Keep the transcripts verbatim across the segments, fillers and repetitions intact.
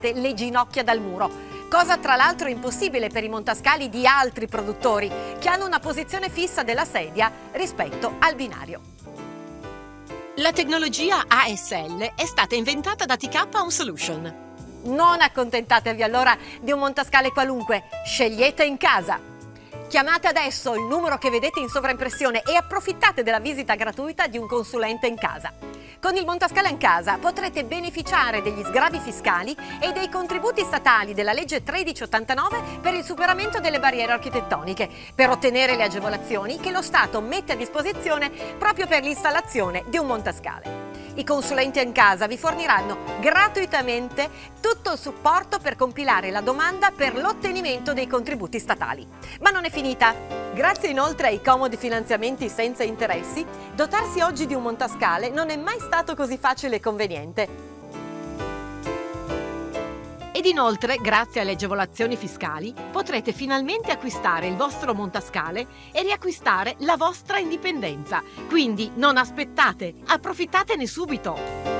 le ginocchia dal muro, cosa tra l'altro impossibile per i montascali di altri produttori che hanno una posizione fissa della sedia rispetto al binario. La tecnologia A S L è stata inventata da T K Home Solution. Non accontentatevi allora di un montascale qualunque, scegliete in casa. Chiamate adesso il numero che vedete in sovraimpressione e approfittate della visita gratuita di un consulente in casa. Con il Montascale in casa potrete beneficiare degli sgravi fiscali e dei contributi statali della legge tredici ottantanove per il superamento delle barriere architettoniche, per ottenere le agevolazioni che lo Stato mette a disposizione proprio per l'installazione di un montascale. I consulenti in casa vi forniranno gratuitamente tutto il supporto per compilare la domanda per l'ottenimento dei contributi statali. Ma non è finita! Grazie inoltre ai comodi finanziamenti senza interessi, dotarsi oggi di un montascale non è mai stato così facile e conveniente. Ed inoltre, grazie alle agevolazioni fiscali, potrete finalmente acquistare il vostro montascale e riacquistare la vostra indipendenza. Quindi non aspettate, approfittatene subito!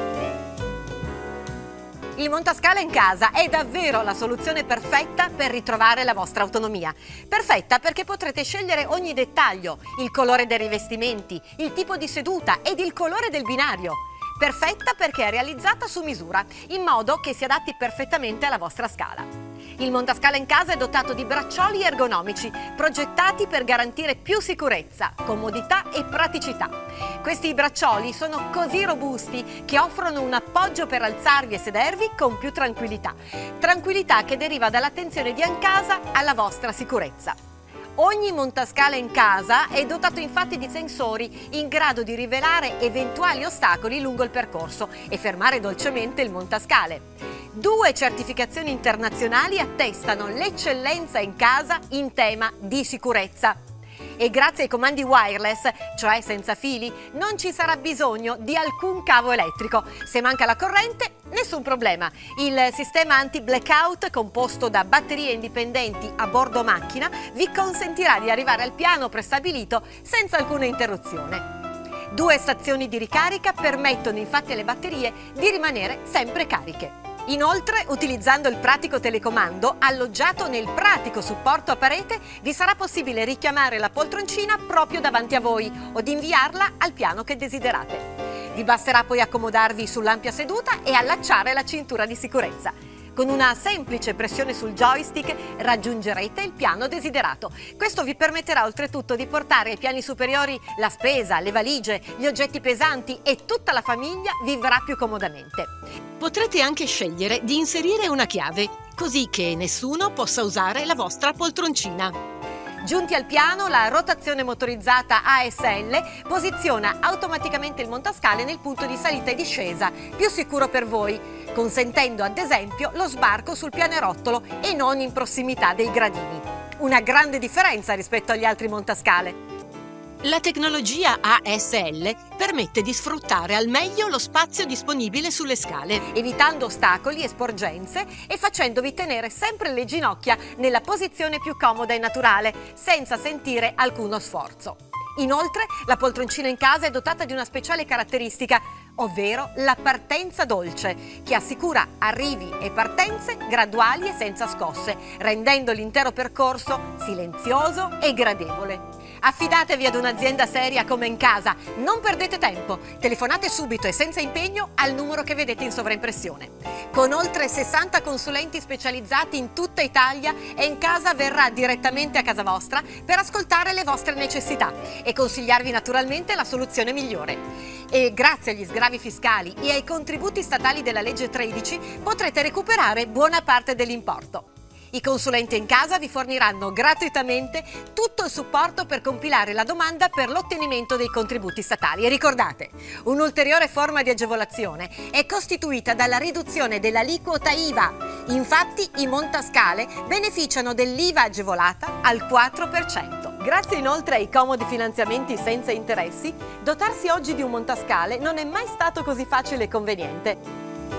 Il montascale in casa è davvero la soluzione perfetta per ritrovare la vostra autonomia. Perfetta perché potrete scegliere ogni dettaglio, il colore dei rivestimenti, il tipo di seduta ed il colore del binario. Perfetta perché è realizzata su misura, in modo che si adatti perfettamente alla vostra scala. Il montascale in casa è dotato di braccioli ergonomici, progettati per garantire più sicurezza, comodità e praticità. Questi braccioli sono così robusti che offrono un appoggio per alzarvi e sedervi con più tranquillità. Tranquillità che deriva dall'attenzione di in casa alla vostra sicurezza. Ogni montascale in casa è dotato infatti di sensori in grado di rivelare eventuali ostacoli lungo il percorso e fermare dolcemente il montascale. Due certificazioni internazionali attestano l'eccellenza in casa in tema di sicurezza. E grazie ai comandi wireless, cioè senza fili, non ci sarà bisogno di alcun cavo elettrico. Se manca la corrente, nessun problema. Il sistema anti-blackout, composto da batterie indipendenti a bordo macchina, vi consentirà di arrivare al piano prestabilito senza alcuna interruzione. Due stazioni di ricarica permettono infatti alle batterie di rimanere sempre cariche. Inoltre, utilizzando il pratico telecomando alloggiato nel pratico supporto a parete, vi sarà possibile richiamare la poltroncina proprio davanti a voi o di inviarla al piano che desiderate. Vi basterà poi accomodarvi sull'ampia seduta e allacciare la cintura di sicurezza. Con una semplice pressione sul joystick raggiungerete il piano desiderato. Questo vi permetterà oltretutto di portare ai piani superiori la spesa, le valigie, gli oggetti pesanti e tutta la famiglia vivrà più comodamente. Potrete anche scegliere di inserire una chiave, così che nessuno possa usare la vostra poltroncina. Giunti al piano, la rotazione motorizzata A S L posiziona automaticamente il montascale nel punto di salita e discesa, più sicuro per voi, consentendo ad esempio lo sbarco sul pianerottolo e non in prossimità dei gradini. Una grande differenza rispetto agli altri montascale. La tecnologia A S L permette di sfruttare al meglio lo spazio disponibile sulle scale, evitando ostacoli e sporgenze e facendovi tenere sempre le ginocchia nella posizione più comoda e naturale, senza sentire alcuno sforzo. Inoltre, la poltroncina in casa è dotata di una speciale caratteristica, ovvero la partenza dolce, che assicura arrivi e partenze graduali e senza scosse, rendendo l'intero percorso silenzioso e gradevole. Affidatevi ad un'azienda seria come in casa, non perdete tempo, telefonate subito e senza impegno al numero che vedete in sovraimpressione. Con oltre sessanta consulenti specializzati in tutta Italia, in casa verrà direttamente a casa vostra per ascoltare le vostre necessità e consigliarvi naturalmente la soluzione migliore. E grazie agli sgravi fiscali e ai contributi statali della legge tredici potrete recuperare buona parte dell'importo. I consulenti in casa vi forniranno gratuitamente tutto il supporto per compilare la domanda per l'ottenimento dei contributi statali. E ricordate, un'ulteriore forma di agevolazione è costituita dalla riduzione dell'aliquota I V A. Infatti, i montascale beneficiano dell'I V A agevolata al quattro per cento. Grazie inoltre ai comodi finanziamenti senza interessi, dotarsi oggi di un montascale non è mai stato così facile e conveniente.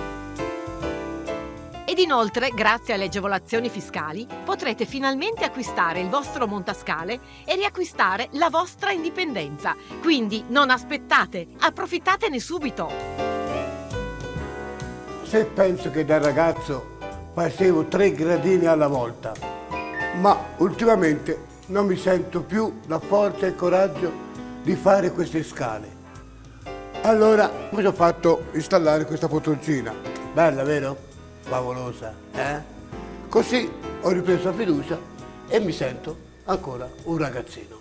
Ed inoltre, grazie alle agevolazioni fiscali, potrete finalmente acquistare il vostro montascale e riacquistare la vostra indipendenza. Quindi non aspettate, approfittatene subito! Se penso che da ragazzo facevo tre gradini alla volta, ma ultimamente non mi sento più la forza e il coraggio di fare queste scale. Allora mi ho fatto installare questa poltroncina. Bella, vero? Favolosa, eh? Così ho ripreso fiducia e mi sento ancora un ragazzino.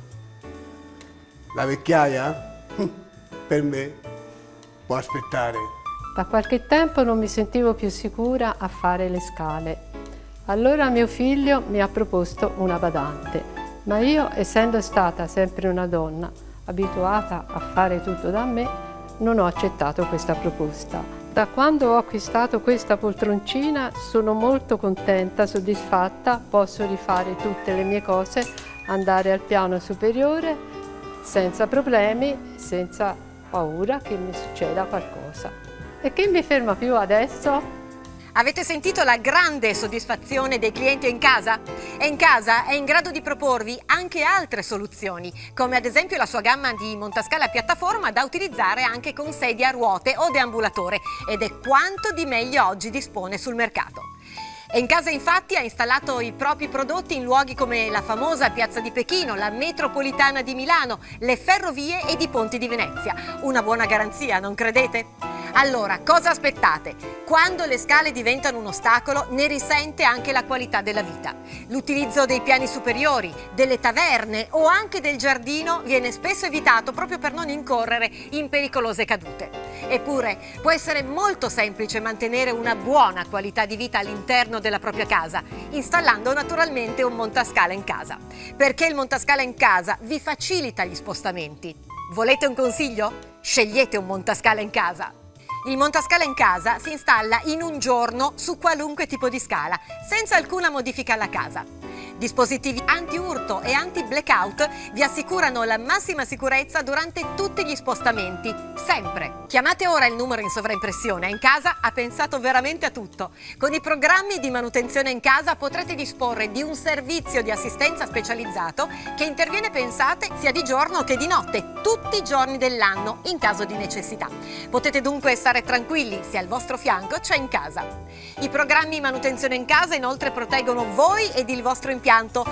La vecchiaia, per me, può aspettare. Da qualche tempo non mi sentivo più sicura a fare le scale. Allora mio figlio mi ha proposto una badante, ma io, essendo stata sempre una donna abituata a fare tutto da me, non ho accettato questa proposta. Da quando ho acquistato questa poltroncina sono molto contenta, soddisfatta, posso rifare tutte le mie cose, andare al piano superiore senza problemi, senza paura che mi succeda qualcosa. E che mi ferma più adesso? Avete sentito la grande soddisfazione dei clienti Encasa? Encasa è in grado di proporvi anche altre soluzioni, come ad esempio la sua gamma di montascale a piattaforma da utilizzare anche con sedia a ruote o deambulatore, ed è quanto di meglio oggi dispone sul mercato. Encasa infatti ha installato i propri prodotti in luoghi come la famosa Piazza di Pechino, la metropolitana di Milano, le ferrovie ed i ponti di Venezia. Una buona garanzia, non credete? Allora, cosa aspettate? Quando le scale diventano un ostacolo, ne risente anche la qualità della vita. L'utilizzo dei piani superiori, delle taverne o anche del giardino viene spesso evitato proprio per non incorrere in pericolose cadute. Eppure, può essere molto semplice mantenere una buona qualità di vita all'interno della propria casa, installando naturalmente un montascale in casa. Perché il montascale in casa vi facilita gli spostamenti. Volete un consiglio? Scegliete un montascale in casa. Il montascale in casa si installa in un giorno su qualunque tipo di scala, senza alcuna modifica alla casa. Dispositivi anti-urto e anti-blackout vi assicurano la massima sicurezza durante tutti gli spostamenti, sempre. Chiamate ora il numero in sovraimpressione. Encasa ha pensato veramente a tutto. Con i programmi di manutenzione in casa potrete disporre di un servizio di assistenza specializzato che interviene, pensate, sia di giorno che di notte, tutti i giorni dell'anno, in caso di necessità. Potete dunque stare tranquilli, se al vostro fianco c'è Encasa. I programmi di manutenzione in casa inoltre proteggono voi ed il vostro impianto.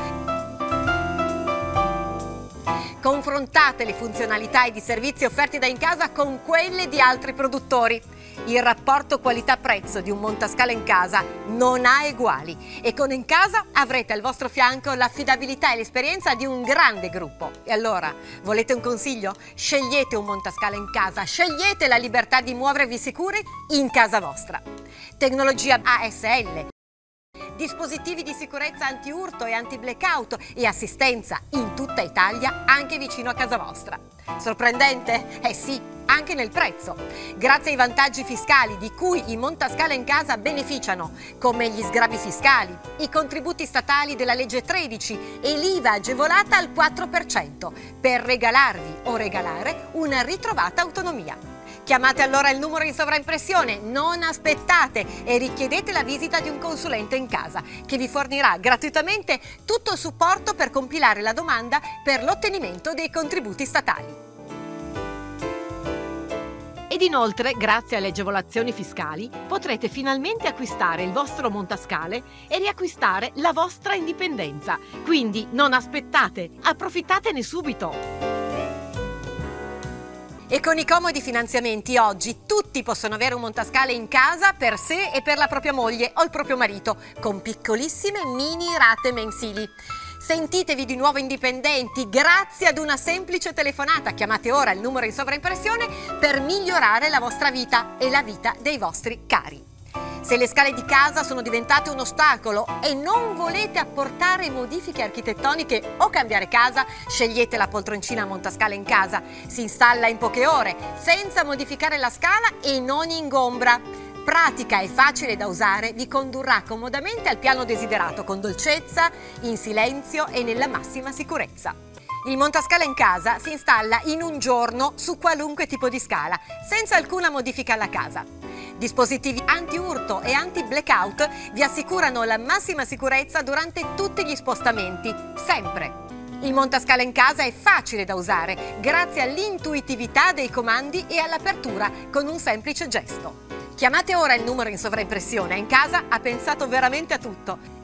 Confrontate le funzionalità ed i servizi offerti da Encasa con quelle di altri produttori. Il rapporto qualità-prezzo di un montascale in casa non ha eguali e con Encasa avrete al vostro fianco l'affidabilità e l'esperienza di un grande gruppo. E allora, volete un consiglio? Scegliete un montascale in casa, scegliete la libertà di muovervi sicuri in casa vostra. Tecnologia A S L. Dispositivi di sicurezza anti-urto e anti-blackout e assistenza in tutta Italia, anche vicino a casa vostra. Sorprendente? Eh sì, anche nel prezzo. Grazie ai vantaggi fiscali di cui i montascale in casa beneficiano, come gli sgravi fiscali, i contributi statali della legge tredici e l'I V A agevolata al quattro per cento, per regalarvi o regalare una ritrovata autonomia. Chiamate allora il numero in sovraimpressione, non aspettate e richiedete la visita di un consulente in casa che vi fornirà gratuitamente tutto il supporto per compilare la domanda per l'ottenimento dei contributi statali. Ed inoltre, grazie alle agevolazioni fiscali, potrete finalmente acquistare il vostro montascale e riacquistare la vostra indipendenza. Quindi non aspettate, approfittatene subito! E con i comodi finanziamenti oggi tutti possono avere un montascale in casa per sé e per la propria moglie o il proprio marito, con piccolissime mini rate mensili. Sentitevi di nuovo indipendenti grazie ad una semplice telefonata. Chiamate ora il numero in sovraimpressione per migliorare la vostra vita e la vita dei vostri cari. Se le scale di casa sono diventate un ostacolo e non volete apportare modifiche architettoniche o cambiare casa, scegliete la poltroncina montascale in casa. Si installa in poche ore, senza modificare la scala e non ingombra. Pratica e facile da usare, vi condurrà comodamente al piano desiderato, con dolcezza, in silenzio e nella massima sicurezza. Il montascale in casa si installa in un giorno su qualunque tipo di scala, senza alcuna modifica alla casa. Dispositivi anti-urto e anti-blackout vi assicurano la massima sicurezza durante tutti gli spostamenti, sempre. Il montascale in casa è facile da usare, grazie all'intuitività dei comandi e all'apertura con un semplice gesto. Chiamate ora il numero in sovraimpressione, in casa ha pensato veramente a tutto.